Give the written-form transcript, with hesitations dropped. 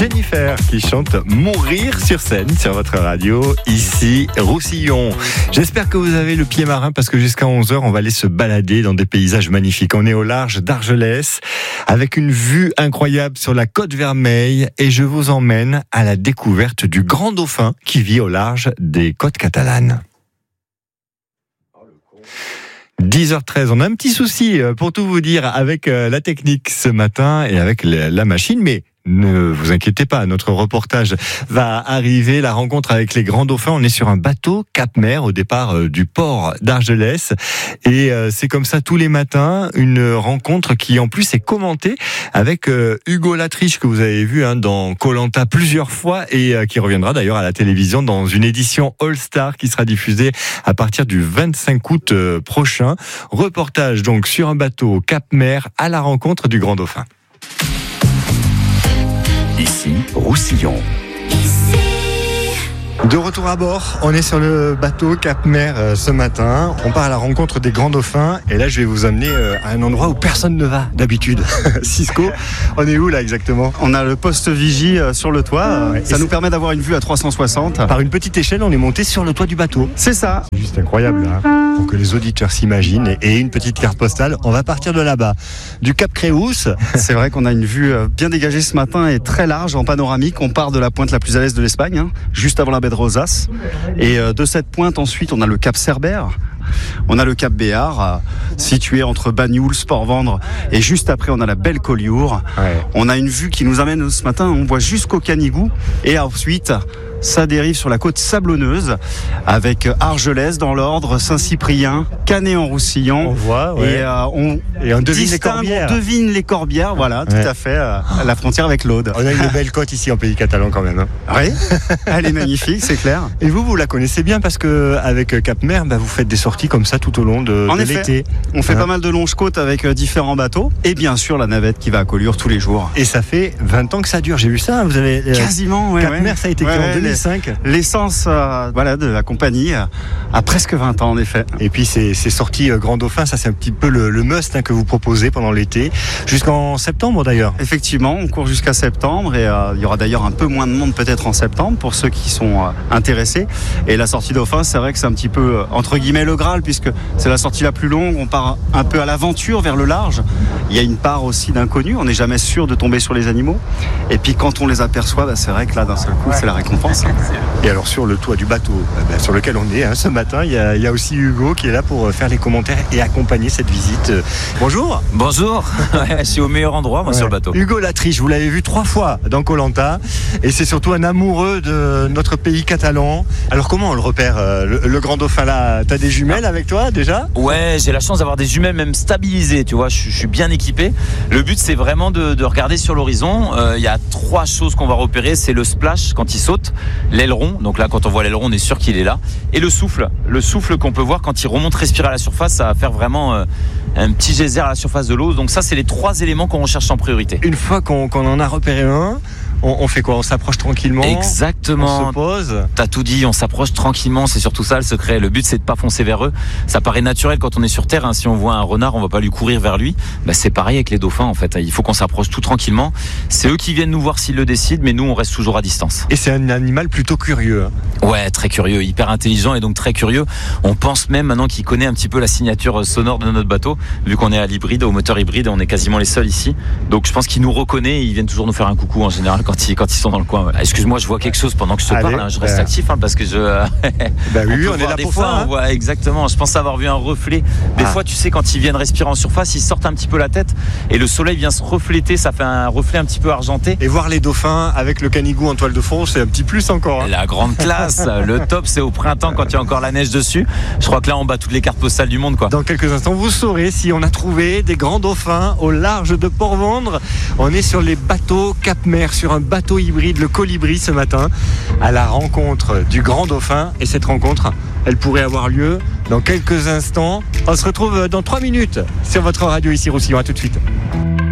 Jennifer qui chante Mourir sur scène sur votre radio, ici Roussillon. J'espère que vous avez le pied marin parce que jusqu'à 11h, on va aller se balader dans des paysages magnifiques. On est au large d'Argelès avec une vue incroyable sur la Côte Vermeille et je vous emmène à la découverte du grand dauphin qui vit au large des côtes catalanes. 10h13, on a un petit souci pour tout vous dire avec la technique ce matin et avec la machine, mais ne vous inquiétez pas, notre reportage va arriver, la rencontre avec les grands dauphins. On est sur un bateau Cap-Mer au départ du port d'Argelès et c'est comme ça tous les matins, une rencontre qui en plus est commentée avec Hugo Latriche que vous avez vu dans Koh-Lanta plusieurs fois et qui reviendra d'ailleurs à la télévision dans une édition All-Star qui sera diffusée à partir du 25 août prochain. Reportage donc sur un bateau Cap-Mer à la rencontre du grand dauphin. Ici, Roussillon. De retour à bord, on est sur le bateau Cap-Mer ce matin. On part à la rencontre des grands dauphins et là je vais vous amener à un endroit où personne ne va d'habitude. Cisco, on est où là exactement ? On a le poste vigie sur le toit. Ça nous permet d'avoir une vue à 360. Par une petite échelle, on est monté sur le toit du bateau. C'est ça. C'est juste incroyable là. Pour que les auditeurs s'imaginent et une petite carte postale. On va partir de là-bas, du Cap Créous. C'est vrai qu'on a une vue bien dégagée ce matin et très large en panoramique. On part de la pointe la plus à l'est de l'Espagne, juste avant la baie de Rosas. Et de cette pointe ensuite, on a le Cap Cerbère. On a le Cap Béar, situé entre Banyuls, Port-Vendre, et juste après on a la belle Collioure. Ouais. On a une vue qui nous amène ce matin, on voit jusqu'au Canigou, et ensuite ça dérive sur la côte sablonneuse avec Argelès dans l'ordre, Saint-Cyprien, Canet en Roussillon. On voit, ouais. Et on devine les corbières. On devine les corbières, voilà, tout à fait, à la frontière avec l'Aude. On a une belle côte ici en pays catalan quand même. Oui, elle est magnifique, c'est clair. Et vous la connaissez bien parce que avec Cap-Mer, vous faites des sorties comme ça tout au long de l'été. On fait pas mal de longe-côte avec différents bateaux et bien sûr la navette qui va à Collioure tous les jours. Et ça fait 20 ans que ça dure, j'ai vu ça, vous avez quasiment Cap-Mer, ça a été créé en 2005. L'essence de la compagnie a presque 20 ans en effet. Et puis ces sorties Grand Dauphin, ça c'est un petit peu le must que vous proposez pendant l'été, jusqu'en septembre d'ailleurs. Effectivement, on court jusqu'à septembre et il y aura d'ailleurs un peu moins de monde peut-être en septembre pour ceux qui sont intéressés. Et la sortie Dauphin, c'est vrai que c'est un petit peu entre guillemets le Graal puisque c'est la sortie la plus longue, on part un peu à l'aventure vers le large. Il y a une part aussi d'inconnu, on n'est jamais sûr de tomber sur les animaux. Et puis quand on les aperçoit, c'est vrai que là d'un seul coup, c'est la récompense. Et alors sur le toit du bateau sur lequel on est ce matin, il y a aussi Hugo qui est là pour faire les commentaires et accompagner cette visite. Bonjour. Bonjour, je suis au meilleur endroit moi sur le bateau. Hugo Latriche, vous l'avez vu 3 fois dans Koh-Lanta et c'est surtout un amoureux de notre pays catalan. Alors comment on le repère le grand dauphin là ? T'as des jumelles avec toi déjà ? Ouais, j'ai la chance d'avoir des jumelles même stabilisées, tu vois, je suis bien équipé. Le but c'est vraiment de regarder sur l'horizon. Il y a 3 choses qu'on va repérer, c'est le splash quand il saute, l'aileron, donc là quand on voit l'aileron on est sûr qu'il est là, et le souffle qu'on peut voir quand il remonte respirer à la surface, ça va faire vraiment un petit geyser à la surface de l'eau, donc ça c'est les 3 éléments qu'on recherche en priorité. Une fois qu'on en a repéré un, on fait quoi ? On s'approche tranquillement ? Exactement. On se pose ? T'as tout dit, on s'approche tranquillement, c'est surtout ça le secret. Le but c'est de pas foncer vers eux. Ça paraît naturel quand on est sur terre, si on voit un renard, on va pas lui courir vers lui. C'est pareil avec les dauphins en fait. Il faut qu'on s'approche tout tranquillement. C'est eux qui viennent nous voir s'ils le décident, mais nous on reste toujours à distance. Et c'est un animal plutôt curieux. Ouais, très curieux, hyper intelligent et donc très curieux. On pense même maintenant qu'il connaît un petit peu la signature sonore de notre bateau, vu qu'on est à l'hybride, au moteur hybride, on est quasiment les seuls ici. Donc je pense qu'il nous reconnaît et ils viennent toujours nous faire un coucou en général quand ils sont dans le coin. Excuse-moi, je vois quelque chose pendant que je te parle, je reste actif parce que oui, on est là pour ça. On voit exactement, je pense avoir vu un reflet. Des fois, tu sais, quand ils viennent respirer en surface, ils sortent un petit peu la tête et le soleil vient se refléter, ça fait un reflet un petit peu argenté. Et voir les dauphins avec le Canigou en toile de fond, c'est un petit plus encore. La grande classe, le top, c'est au printemps quand il y a encore la neige dessus. Je crois que là, on bat toutes les cartes postales du monde, quoi. Dans quelques instants, vous saurez si on a trouvé des grands dauphins au large de Port-Vendre. On est sur les bateaux Cap-Mer, sur un bateau hybride, le Colibri, ce matin, à la rencontre du grand dauphin. Et cette rencontre, elle pourrait avoir lieu dans quelques instants. On se retrouve dans 3 minutes sur votre radio ici Roussillon. À tout de suite.